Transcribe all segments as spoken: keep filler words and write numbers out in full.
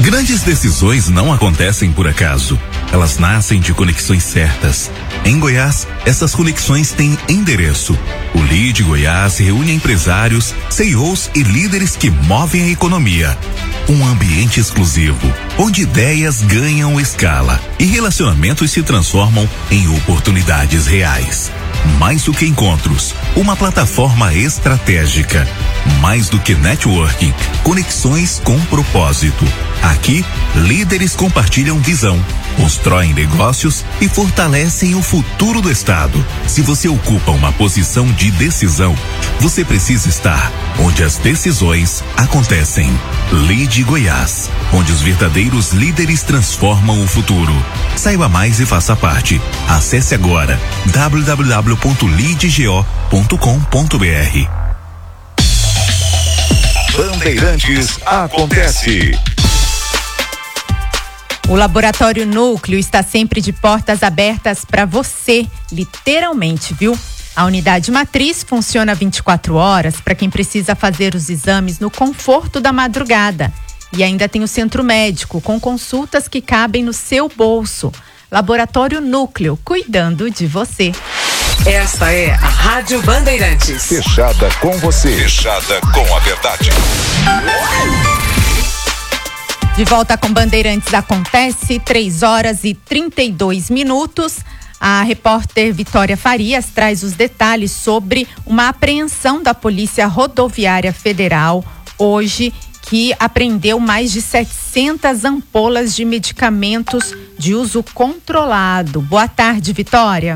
Grandes decisões não acontecem por acaso. Elas nascem de conexões certas. Em Goiás, essas conexões têm endereço. O Lead Goiás reúne empresários, C E Os e líderes que movem a economia. Um ambiente exclusivo, onde ideias ganham escala e relacionamentos se transformam em oportunidades reais. Mais do que encontros, uma plataforma estratégica. Mais do que networking, conexões com propósito. Aqui, líderes compartilham visão, constroem negócios e fortalecem o futuro do estado. Se você ocupa uma posição de decisão, você precisa estar onde as decisões acontecem. Lead Goiás, onde os verdadeiros líderes transformam o futuro. Saiba mais e faça parte. Acesse agora w w w ponto lead go ponto com ponto b r. Bandeirantes acontece. O Laboratório Núcleo está sempre de portas abertas para você, literalmente, viu? A unidade matriz funciona vinte e quatro horas para quem precisa fazer os exames no conforto da madrugada. E ainda tem o centro médico, com consultas que cabem no seu bolso. Laboratório Núcleo, cuidando de você. Esta é a Rádio Bandeirantes. Fechada com você. Fechada com a verdade. De volta com Bandeirantes acontece, três horas e trinta e dois minutos. A repórter Vitória Farias traz os detalhes sobre uma apreensão da Polícia Rodoviária Federal hoje, que apreendeu mais de setecentas ampolas de medicamentos de uso controlado. Boa tarde, Vitória.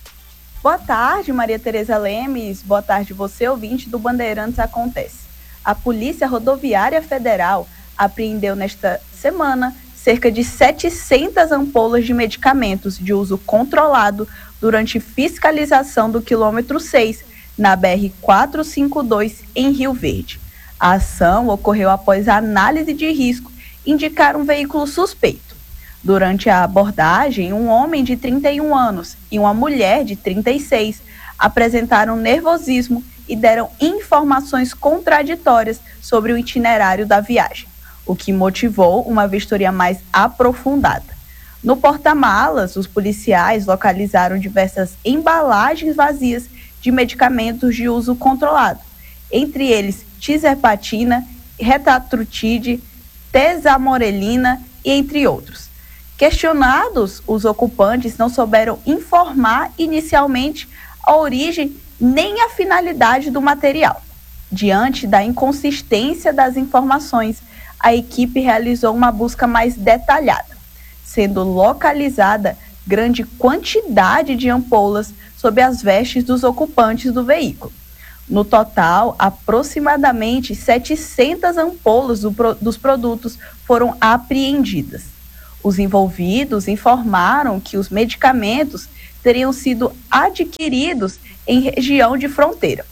Boa tarde, Maria Tereza Lemes. Boa tarde, você, ouvinte do Bandeirantes Acontece. A Polícia Rodoviária Federal apreendeu nesta semana cerca de setecentas ampolas de medicamentos de uso controlado durante fiscalização do quilômetro seis, na B R quatrocentos e cinquenta e dois, em Rio Verde. A ação ocorreu após a análise de risco indicar um veículo suspeito. Durante a abordagem, um homem de trinta e um anos e uma mulher de trinta e seis apresentaram nervosismo e deram informações contraditórias sobre o itinerário da viagem, o que motivou uma vistoria mais aprofundada. No porta-malas, os policiais localizaram diversas embalagens vazias de medicamentos de uso controlado, entre eles tizerpatina, retatrutide, tesamorelina e entre outros. Questionados, os ocupantes não souberam informar inicialmente a origem nem a finalidade do material. Diante da inconsistência das informações, a equipe realizou uma busca mais detalhada, sendo localizada grande quantidade de ampolas sob as vestes dos ocupantes do veículo. No total, aproximadamente setecentas ampolas do, dos produtos foram apreendidas. Os envolvidos informaram que os medicamentos teriam sido adquiridos em região de fronteira.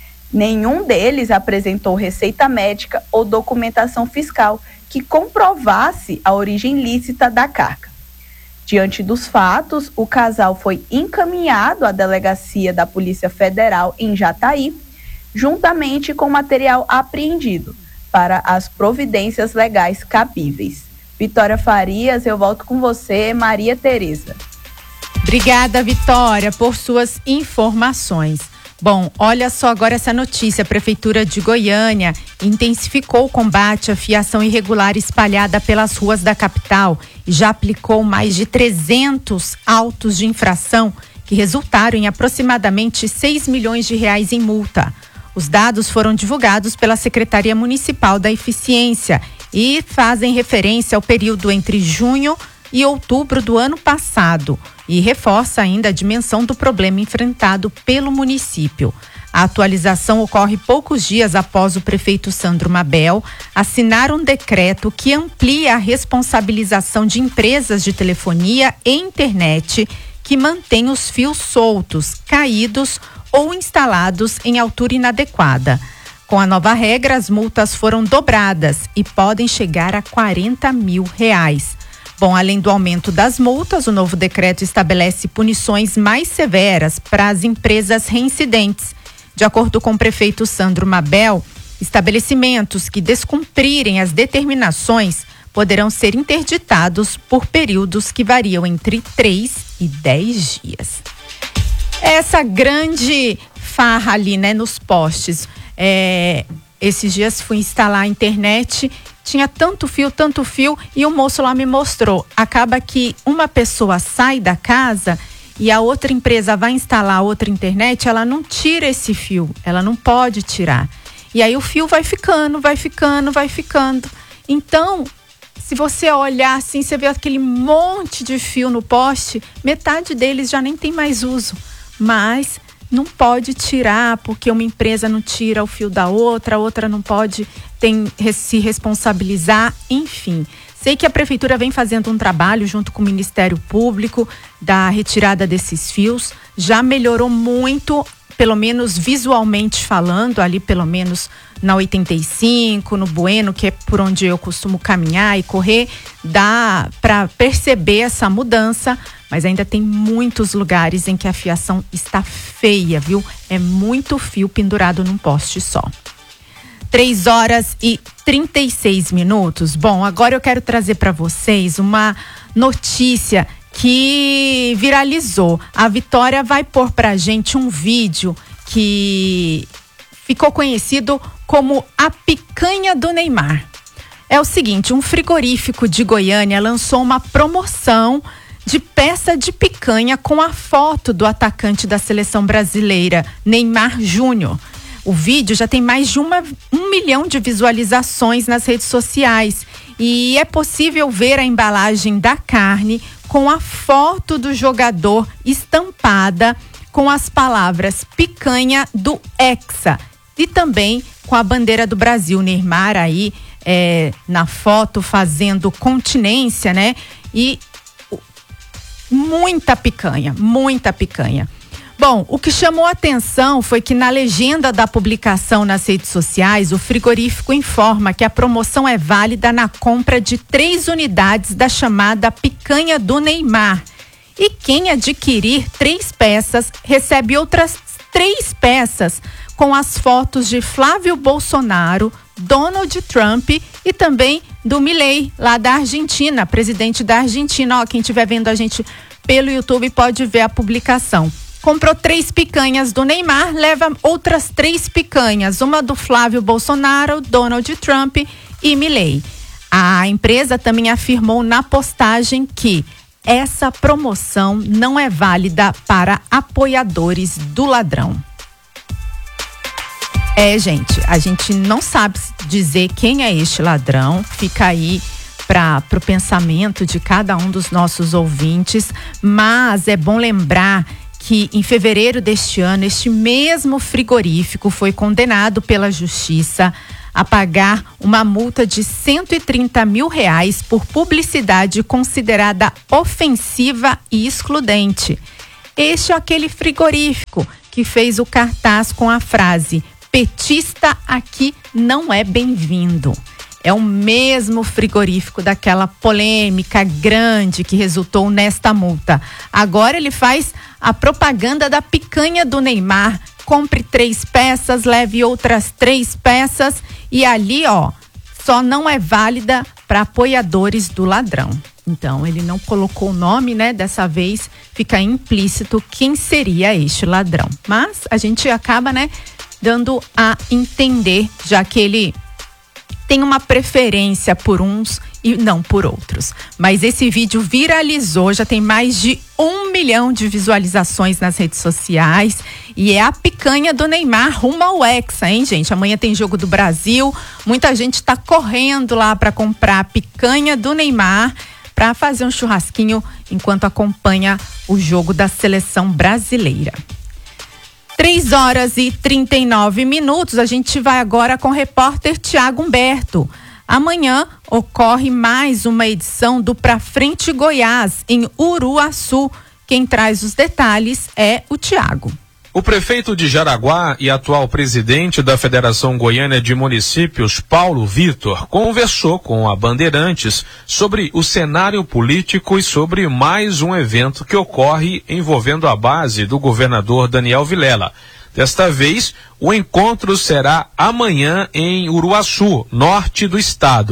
Nenhum deles apresentou receita médica ou documentação fiscal que comprovasse a origem lícita da carga. Diante dos fatos, o casal foi encaminhado à delegacia da Polícia Federal em Jataí, juntamente com material apreendido, para as providências legais cabíveis. Vitória Farias, eu volto com você, Maria Tereza. Obrigada, Vitória, por suas informações. Bom, olha só agora essa notícia. A Prefeitura de Goiânia intensificou o combate à fiação irregular espalhada pelas ruas da capital e já aplicou mais de trezentos autos de infração que resultaram em aproximadamente seis milhões de reais em multa. Os dados foram divulgados pela Secretaria Municipal da Eficiência e fazem referência ao período entre junho e outubro do ano passado e reforça ainda a dimensão do problema enfrentado pelo município. A atualização ocorre poucos dias após o prefeito Sandro Mabel assinar um decreto que amplia a responsabilização de empresas de telefonia e internet que mantêm os fios soltos, caídos ou instalados em altura inadequada. Com a nova regra, as multas foram dobradas e podem chegar a quarenta mil reais. Bom, além do aumento das multas, o novo decreto estabelece punições mais severas para as empresas reincidentes. De acordo com o prefeito Sandro Mabel, estabelecimentos que descumprirem as determinações poderão ser interditados por períodos que variam entre três e dez dias. Essa grande farra ali, né, nos postes. É, esses dias fui instalar a internet, tinha tanto fio, tanto fio, e o moço lá me mostrou. Acaba que uma pessoa sai da casa e a outra empresa vai instalar outra internet, ela não tira esse fio, ela não pode tirar. E aí o fio vai ficando, vai ficando, vai ficando. Então, se você olhar assim, você vê aquele monte de fio no poste, metade deles já nem tem mais uso. Mas não pode tirar, porque uma empresa não tira o fio da outra, a outra não pode tem, se responsabilizar, enfim. Sei que a prefeitura vem fazendo um trabalho junto com o Ministério Público da retirada desses fios, já melhorou muito, pelo menos visualmente falando, ali pelo menos na oitenta e cinco, no Bueno, que é por onde eu costumo caminhar e correr, dá para perceber essa mudança, mas ainda tem muitos lugares em que a fiação está feia, viu? É muito fio pendurado num poste só. três horas e trinta e seis minutos. Bom, agora eu quero trazer para vocês uma notícia que viralizou. A Vitória vai pôr pra gente um vídeo que ficou conhecido como a picanha do Neymar. É o seguinte, um frigorífico de Goiânia lançou uma promoção de peça de picanha com a foto do atacante da seleção brasileira, Neymar Júnior. O vídeo já tem mais de uma, um milhão de visualizações nas redes sociais e é possível ver a embalagem da carne com a foto do jogador estampada com as palavras picanha do Hexa e também com a bandeira do Brasil. Neymar aí é, na foto fazendo continência, né? E muita picanha, muita picanha. Bom, o que chamou a atenção foi que na legenda da publicação nas redes sociais, o frigorífico informa que a promoção é válida na compra de três unidades da chamada picanha do Neymar. E quem adquirir três peças recebe outras três peças com as fotos de Flávio Bolsonaro, Donald Trump e também do Milei, lá da Argentina, presidente da Argentina. Ó, quem estiver vendo a gente pelo YouTube pode ver a publicação. Comprou três picanhas do Neymar, leva outras três picanhas, uma do Flávio Bolsonaro, Donald Trump e Milei. A empresa também afirmou na postagem que essa promoção não é válida para apoiadores do ladrão. É, gente, a gente não sabe dizer quem é este ladrão, fica aí para o pensamento de cada um dos nossos ouvintes, mas é bom lembrar que em fevereiro deste ano, este mesmo frigorífico foi condenado pela justiça a pagar uma multa de cento e trinta mil reais por publicidade considerada ofensiva e excludente. Este é aquele frigorífico que fez o cartaz com a frase "petista aqui não é bem-vindo". É o mesmo frigorífico daquela polêmica grande que resultou nesta multa. Agora ele faz a propaganda da picanha do Neymar. Compre três peças, leve outras três peças e ali, ó, só não é válida para apoiadores do ladrão. Então, ele não colocou o nome, né? Dessa vez fica implícito quem seria este ladrão. Mas a gente acaba, né, dando a entender, já que ele tem uma preferência por uns e não por outros. Mas esse vídeo viralizou, já tem mais de um milhão de visualizações nas redes sociais e é a picanha do Neymar rumo ao Hexa, hein, gente? Amanhã tem jogo do Brasil, muita gente está correndo lá para comprar a picanha do Neymar para fazer um churrasquinho enquanto acompanha o jogo da seleção brasileira. três horas e trinta e nove minutos, a gente vai agora com o repórter Tiago Humberto. Amanhã ocorre mais uma edição do Pra Frente Goiás, em Uruaçu. Quem traz os detalhes é o Tiago. O prefeito de Jaraguá e atual presidente da Federação Goiana de Municípios, Paulo Vitor, conversou com a Bandeirantes sobre o cenário político e sobre mais um evento que ocorre envolvendo a base do governador Daniel Vilela. Desta vez, o encontro será amanhã em Uruaçu, norte do estado.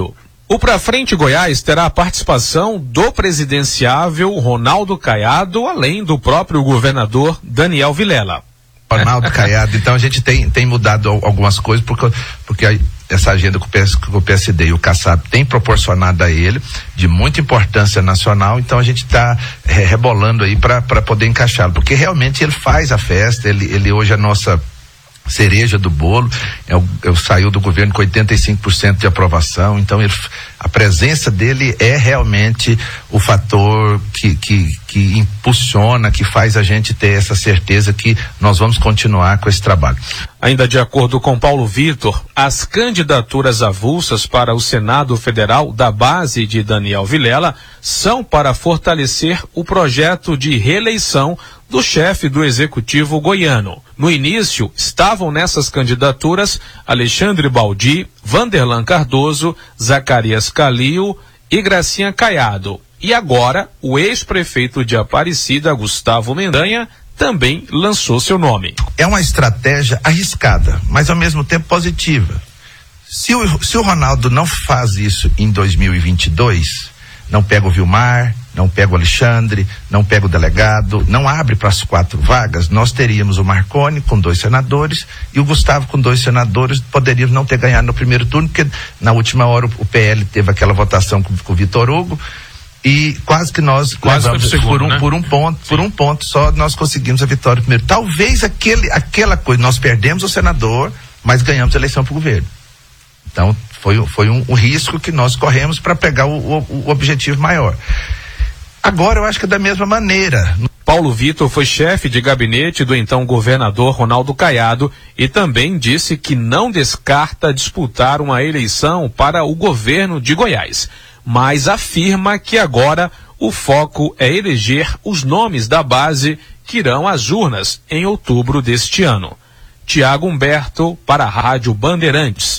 O Pra Frente Goiás terá a participação do presidenciável Ronaldo Caiado, além do próprio governador Daniel Vilela. Ronaldo Caiado, então a gente tem, tem mudado algumas coisas, porque, porque essa agenda que o, P S, que o P S D e o Kassab tem proporcionado a ele, de muita importância nacional, então a gente está é, rebolando aí para poder encaixá-lo, porque realmente ele faz a festa, ele, ele hoje é a nossa cereja do bolo, eu, eu saiu do governo com oitenta e cinco por cento de aprovação, então ele, a presença dele é realmente o fator que, que, que impulsiona, que faz a gente ter essa certeza que nós vamos continuar com esse trabalho. Ainda de acordo com Paulo Vitor, as candidaturas avulsas para o Senado Federal da base de Daniel Vilela são para fortalecer o projeto de reeleição do chefe do Executivo goiano. No início, estavam nessas candidaturas Alexandre Baldi, Vanderlan Cardoso, Zacarias Calil e Gracinha Caiado. E agora, o ex-prefeito de Aparecida, Gustavo Mendanha, também lançou seu nome. É uma estratégia arriscada, mas ao mesmo tempo positiva. Se o, se o Ronaldo não faz isso em dois mil e vinte e dois, não pega o Vilmar, não pega o Alexandre, não pega o delegado, não abre para as quatro vagas, nós teríamos o Marconi com dois senadores e o Gustavo com dois senadores, poderíamos não ter ganhado no primeiro turno, porque na última hora o, o P L teve aquela votação com, com o Vitor Hugo, e quase que nós quase levamos, segundo, por, um, né? por um ponto, Sim. por um ponto só nós conseguimos a vitória primeiro. Talvez aquele, aquela coisa, nós perdemos o senador, mas ganhamos a eleição para o governo. Então foi, foi um, um risco que nós corremos para pegar o, o, o objetivo maior. Agora eu acho que é da mesma maneira. Paulo Vitor foi chefe de gabinete do então governador Ronaldo Caiado e também disse que não descarta disputar uma eleição para o governo de Goiás, mas afirma que agora o foco é eleger os nomes da base que irão às urnas em outubro deste ano. Tiago Humberto para a Rádio Bandeirantes.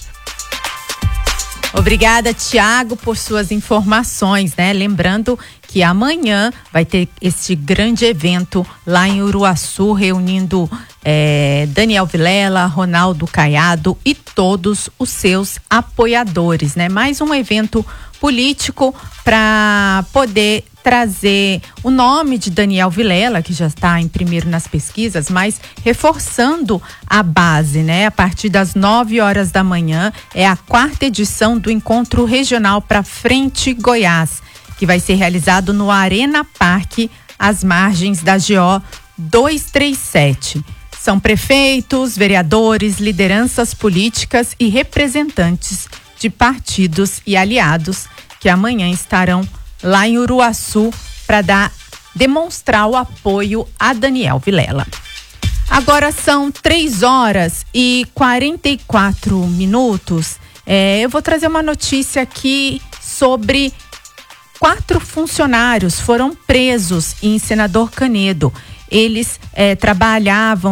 Obrigada, Tiago, por suas informações, né? Lembrando que amanhã vai ter esse grande evento lá em Uruaçu, reunindo é, Daniel Vilela, Ronaldo Caiado e todos os seus apoiadores, né? Mais um evento político para poder trazer o nome de Daniel Vilela, que já está em primeiro nas pesquisas, mas reforçando a base, né? A partir das nove horas da manhã é a quarta edição do Encontro Regional Pra Frente Goiás, que vai ser realizado no Arena Parque, às margens da G O duzentos e trinta e sete. São prefeitos, vereadores, lideranças políticas e representantes de partidos e aliados que amanhã estarão lá em Uruaçu para dar demonstrar o apoio a Daniel Vilela. Agora são três horas e quarenta e quatro minutos. É, eu vou trazer uma notícia aqui sobre quatro funcionários foram presos em Senador Canedo. Eles é, trabalhavam